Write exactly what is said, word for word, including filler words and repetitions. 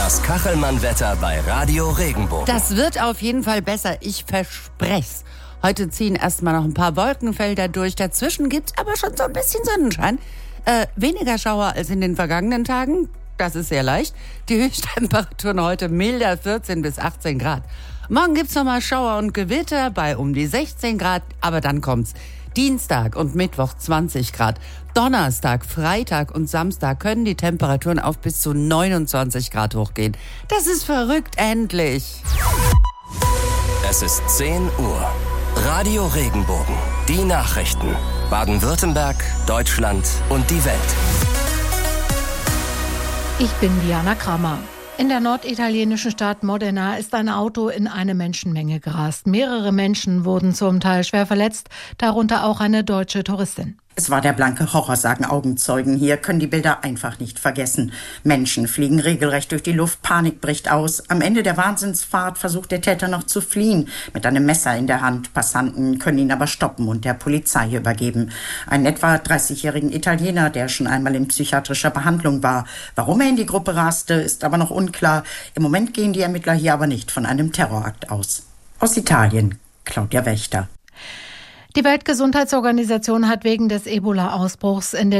Das Kachelmann-Wetter bei Radio Regenbogen. Das wird auf jeden Fall besser, ich versprech's. Heute ziehen erstmal noch ein paar Wolkenfelder durch. Dazwischen gibt's aber schon so ein bisschen Sonnenschein. Äh, weniger Schauer als in den vergangenen Tagen. Das ist sehr leicht. Die Höchsttemperaturen heute milder, vierzehn bis achtzehn Grad. Morgen gibt's nochmal Schauer und Gewitter bei um die sechzehn Grad. Aber dann kommt's. Dienstag und Mittwoch zwanzig Grad. Donnerstag, Freitag und Samstag können die Temperaturen auf bis zu neunundzwanzig Grad hochgehen. Das ist verrückt, endlich. Es ist zehn Uhr. Radio Regenbogen. Die Nachrichten. Baden-Württemberg, Deutschland und die Welt. Ich bin Diana Kramer. In der norditalienischen Stadt Modena ist ein Auto in eine Menschenmenge gerast. Mehrere Menschen wurden zum Teil schwer verletzt, darunter auch eine deutsche Touristin. Es war der blanke Horror, sagen Augenzeugen. Hier können die Bilder einfach nicht vergessen. Menschen fliegen regelrecht durch die Luft, Panik bricht aus. Am Ende der Wahnsinnsfahrt versucht der Täter noch zu fliehen, mit einem Messer in der Hand. Passanten können ihn aber stoppen und der Polizei übergeben. Einen etwa dreißigjährigen Italiener, der schon einmal in psychiatrischer Behandlung war. Warum er in die Gruppe raste, ist aber noch unklar. Im Moment gehen die Ermittler hier aber nicht von einem Terrorakt aus. Aus Italien, Claudia Wächter. Die Weltgesundheitsorganisation hat wegen des Ebola-Ausbruchs in der